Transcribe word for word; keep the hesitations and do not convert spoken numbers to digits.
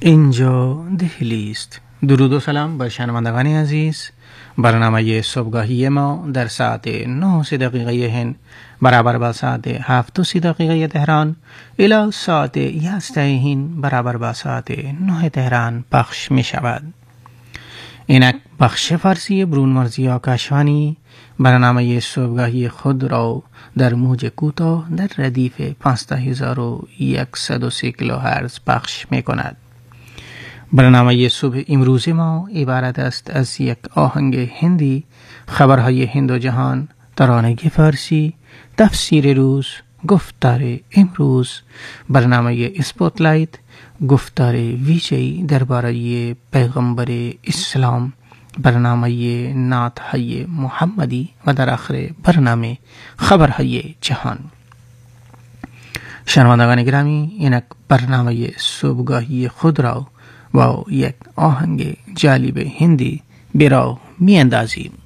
اینجا دهلی است. درود و سلام بر شنوندگان عزیز. برنامه صبحگاهی ما در ساعت نه دقیقه هند برابر با ساعت هفت دقیقه تهران الی ساعت یازده هند برابر با ساعت نه تهران پخش می شود. اینک بخش فارسی برون مرزی آکاشوانی برنامه صبحگاهی خود را در موج کوتاه در ردیف پانزده هزار و صد و سی کیلوهرتز پخش می کند. برنامه صبح امروز ما عبارت است از یک آهنگ هندی، خبرهای هند و جهان، ترانه فارسی، تفسیر روز، گفتار امروز، برنامه اسپوتلایت، گفتار ویژه‌ای درباره پیغمبر اسلام، برنامه نعت‌های محمدی و در آخر برنامه خبرهای جهان. شنوندگان گرامی، اینک برنامه صبحگاهی خود را با یک آهنگ جالب هندی به راه می اندازیم.